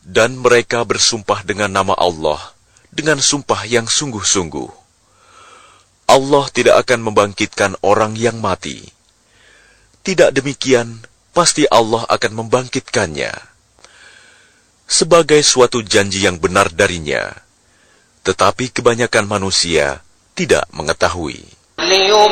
Dan mereka bersumpah dengan nama Allah, dengan sumpah yang sungguh-sungguh. Allah tidak akan membangkitkan orang yang mati. Tidak demikian, pasti Allah akan membangkitkannya sebagai suatu janji yang benar darinya. Tetapi kebanyakan manusia tidak mengetahui.